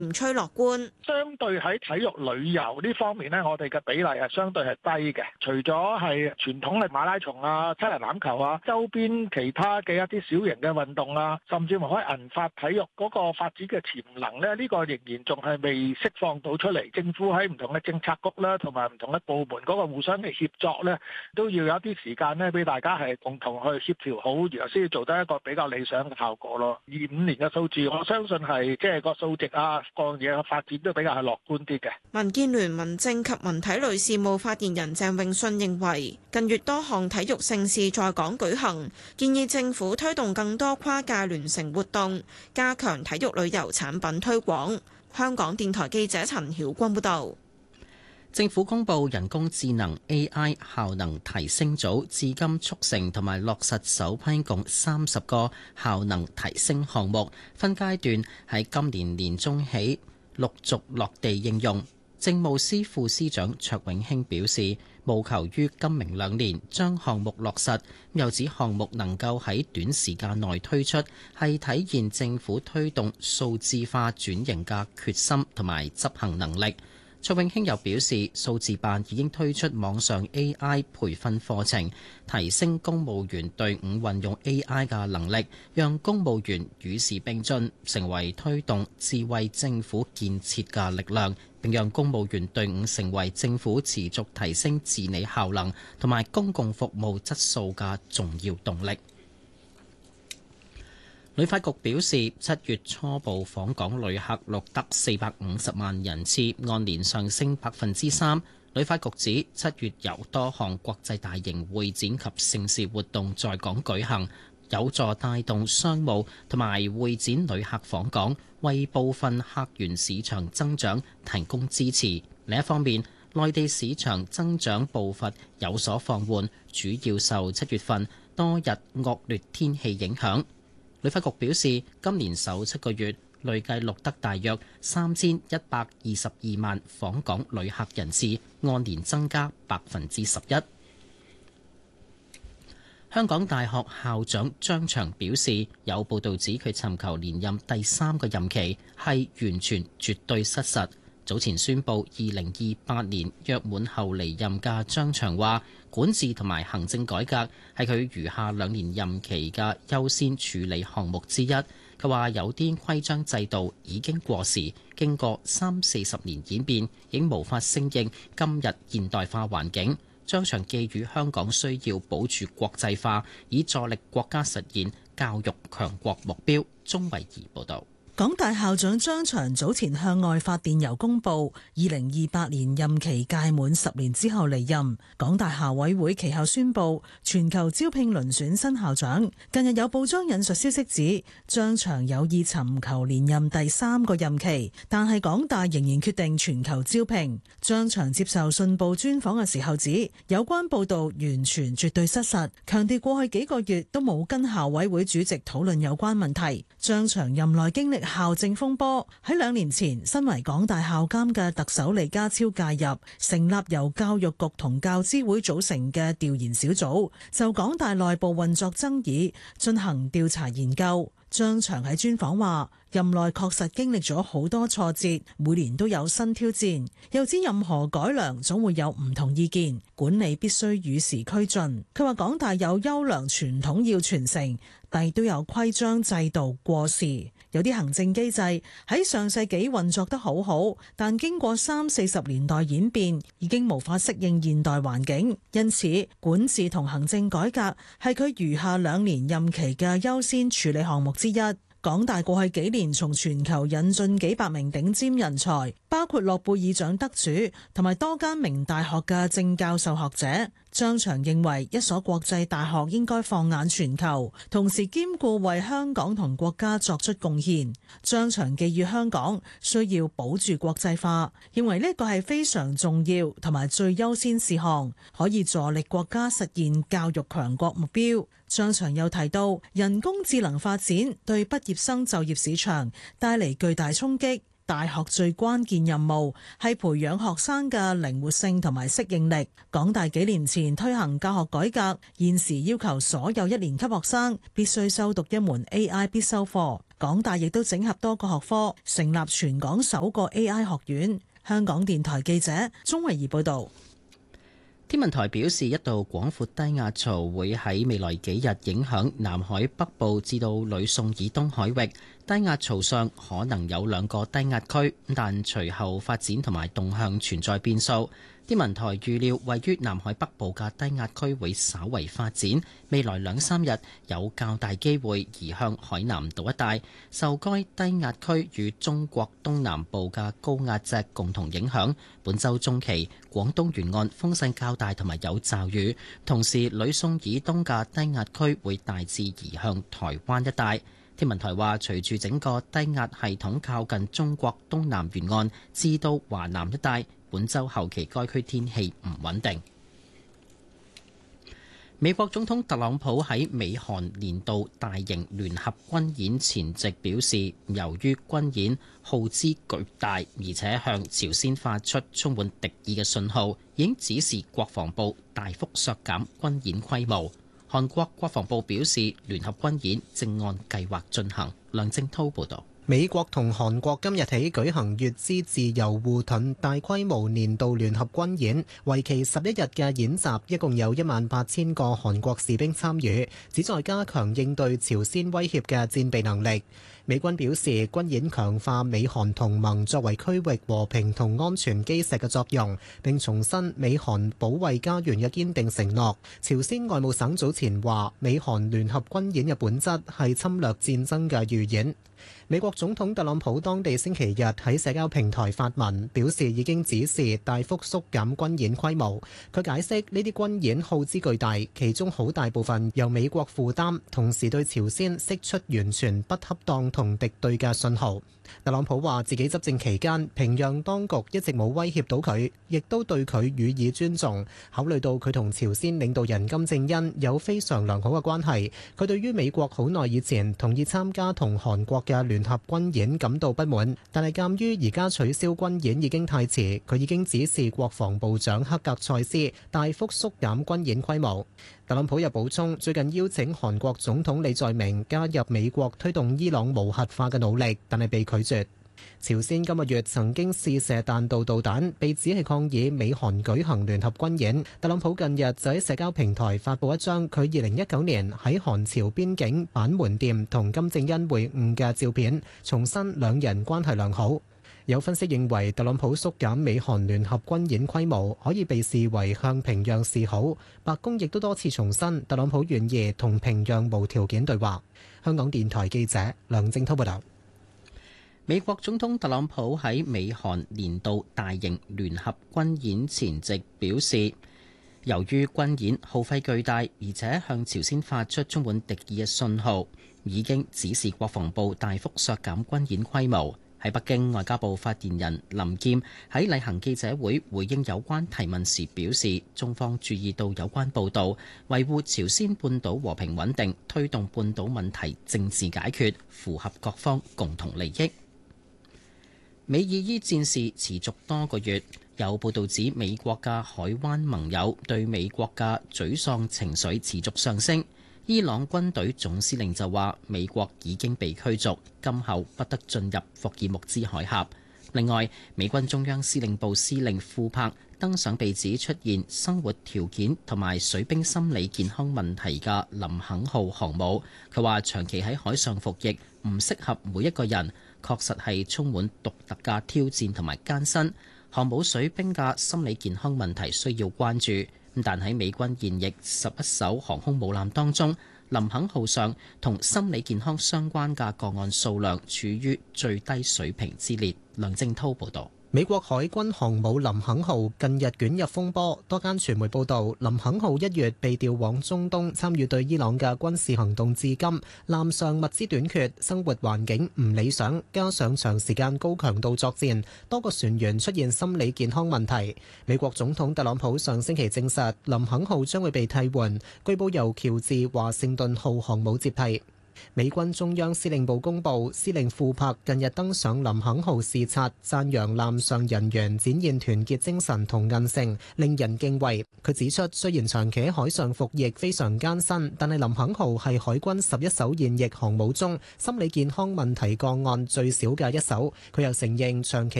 唔趨樂觀。 相對喺體育旅遊呢方面呢，我哋嘅比例係相對係低嘅。除咗係傳統嘅馬拉松啊、七人欖球啊，周邊其他嘅一啲小型嘅運動啊，甚至乎可以銀發體育嗰個發展嘅潛能呢，呢個仍然仲係未釋放到出嚟。政府喺唔同嘅政策局啦，同埋唔同嘅部門嗰個互相嘅協作呢，都要有啲時間呢，俾大家係共同去協調好，然後先至做得一個比較理想嘅效果咯。25年嘅數字，我相信係即係個數值啊，各樣嘢嘅發展都比較係樂觀啲嘅。 民建聯民政及文體旅事務發言人鄭泳舜認為，近月多項體育盛事在港舉行，建議政府推動更多跨界聯乘活動，加強體育旅遊產品推廣。香港電台記者陳曉君報導。 政府公布人工智能 AI 效能提升組至今促成同埋落實首批共30個效能提升項目，分階段喺今年年中起陸續落地應用。政務司副司長卓永興表示，務求於今明兩年將項目落實，又指項目能夠喺短時間內推出，係體現政府推動數字化轉型嘅決心同埋執行能力。卓永興又表示，數字辦已經推出網上 AI 培訓課程，提升公務員隊伍運用 AI 嘅能力，讓公務員與時並進，成為推動智慧政府建設嘅力量，並讓公務員隊伍成為政府持續提升治理效能同埋公共服務質素嘅重要動力。旅發局表示，7月初步訪港旅客錄得450萬人次，按年上升3%。旅發局指，7月有多項國際大型會展及盛事活動在港舉行，有助帶動商務同埋會展旅客訪港，為部分客源市場增長提供支持。另一方面，內地市場增長步伐有所放緩，主要受7月份多日惡劣天氣影響。旅發局表示，今年首7個月累計錄得大約3122萬訪港旅客人次，按年增加11%。香港大學校長張翔表示，有報道指佢尋求連任第3個任期係完全絕對失實。早前宣布2028年約滿後離任嘅張翔話，管治同埋行政改革係佢餘下2年任期嘅優先處理項目之一。佢話有啲規章制度已經過時，經過30-40年演變，已經無法適應今日現代化環境。張翔寄語香港需要保住國際化，以助力國家實現教育強國目標。鍾慧儀報導。 港大校長張翔早前向外發電郵公布，2028年任期屆滿10年之後離任。港大校委會其後宣布全球招聘遴選新校長。近日有報章引述消息指，張翔有意尋求連任第3個任期，但係港大仍然決定全球招聘。張翔接受信報專訪嘅時候指，有關報道完全絕對失實，強調過去幾個月都冇跟校委會主席討論有關問題。張翔任內經歷校政風波，喺2年前，身為港大校監嘅特首李家超介入，成立由教育局同教資會組成嘅調研小組，就港大內部運作爭議進行調查研究。張翔喺專訪話，任內確實經歷咗好多挫折，每年都有新挑戰，又知任何改良總會有唔同意見，管理必須與時俱進。佢話港大有優良傳統要傳承，但都有規章制度過時，有啲行政機制喺上世紀運作得好好，但經過30-40年代演變，已經無法適應現代環境。因此，管治同行政改革係佢餘下2年任期嘅優先處理項目之一。港大過去幾年從全球引進幾百名頂尖人才，包括諾貝爾獎得主同埋多間名大學嘅正教授學者。張翔認為一所國際大學應該放眼全球，同時兼顧為香港同國家作出貢獻。張翔寄語香港需要保住國際化，認為呢個係非常重要同埋最優先事項，可以助力國家實現教育強國目標。張翔又提到，人工智能發展對畢業生就業市場帶嚟巨大衝擊。 大學最關鍵任務係培養學生嘅靈活性同埋適應力。港大幾年前推行教學改革，現時要求所有一年級學生必須修讀一門 AI 必修課。港大亦都整合多個學科，成立全港首個 AI 學院。香港電台記者鍾慧儀報道。 天文台表示，一道廣闊低壓槽會喺未來幾日影響南海北部至到呂宋以東海域。低壓槽上可能有兩個低壓區，但隨後發展同埋動向存在變數。天文台預料，位於南海北部嘅低壓區會稍為發展，未來2-3日有較大機會移向海南島一帶。受該低壓區與中國東南部嘅高壓脊共同影響，本週中期廣東沿岸風勢較大同埋有驟雨，同時呂宋以東嘅低壓區會大致移向台灣一帶。天文台話，隨住整個低壓系統靠近中國東南沿岸至到華南一帶，本週後期該區天氣唔穩定。美國總統特朗普喺美韓年度大型聯合軍演前夕表示，由於軍演耗資巨大，而且向朝鮮發出充滿敵意嘅信號，已經指示國防部大幅削減軍演規模。韓國國防部表示，聯合軍演正按計劃進行。梁正滔報導。 美國同韓國今日起舉行乙支自由護盾大規模年度聯合軍演，為期11日嘅演習，一共有18000個韓國士兵參與，旨在加強應對朝鮮威脅嘅戰備能力。美軍表示，軍演強化美韓同盟作為區域和平同安全基石嘅作用，並重申美韓保衛家園嘅堅定承諾。朝鮮外務省早前話，美韓聯合軍演嘅本質係侵略戰爭嘅預演。美國總統特朗普當地星期日喺社交平台發文，表示已經指示大幅縮減軍演規模。佢解釋呢啲軍演耗資巨大，其中好大部分由美國負擔，同時對朝鮮釋出完全不恰當同敵對嘅信號。特朗普話自己執政期間，平壤當局一直冇威脅到佢，亦都對佢予以尊重。考慮到佢同朝鮮領導人金正恩有非常良好嘅關係，佢對於美國好耐以前同意參加同韓國嘅聯合軍演感到不滿，但係鑑於而家取消軍演已經太遲，佢已經指示國防部長克格塞斯大幅縮減軍演規模。特朗普又補充，最近邀請韓國總統李在明加入美國推動伊朗無核化嘅努力，但係被拒絕。朝鮮今個月曾經試射彈道導彈，被指係抗議美韓舉行聯合軍演。特朗普近日就喺社交平台發布一張佢2019年喺韓朝邊境板門店同金正恩會晤嘅照片，重申兩人關係良好。有分析認為，特朗普縮減美韓聯合軍演規模可以被視為向平壤示好。白宮亦都多次重申，特朗普願意同平壤無條件對話。香港電台記者梁正滔報道。 美國總統特朗普喺美韓年度大型聯合軍演前夕表示，由於軍演耗費巨大，而且向朝鮮發出充滿敵意嘅信號，已經指示國防部大幅削減軍演規模。喺北京，外交部發言人林劍喺例行記者會回應有關提問時表示，中方注意到有關報導，維護朝鮮半島和平穩定，推動半島問題政治解決，符合各方共同利益。美伊伊戰事持續多個月，有報導指美國嘅海灣盟友對美國嘅沮喪情緒持續上升。伊朗軍隊總司令就話，美國已經被驅逐，今後不得進入霍爾木茲海峽。另外，美軍中央司令部司令庫珀登上被指出現生活條件同埋水兵心理健康問題嘅林肯號航母。佢話長期喺海上服役唔適合每一個人，確實係充滿獨特嘅挑戰同埋艱辛。航母水兵嘅心理健康問題需要關注。但喺美軍現役11艘航空母艦當中，林肯號上同心理健康相關嘅個案數量處於最低水平之列。梁正滔報導。 美國海軍航母林肯號近日捲入風波，多間傳媒報道，林肯號1月被調往中東參與對伊朗嘅軍事行動至今，艦上物資短缺，生活環境唔理想，加上長時間高強度作戰，多個船員出現心理健康問題。美國總統特朗普上星期證實，林肯號將會被替換，據報由喬治華盛頓號航母接替。 美軍中央司令部公佈，司令庫珀近日登上林肯號視察，讚揚艦上人員展現團結精神同韌性，令人敬畏。佢指出，雖然長期喺海上服役非常艱辛，但係林肯號係海軍11艘現役航母中心理健康問題個案最少嘅一艘。佢又承認長期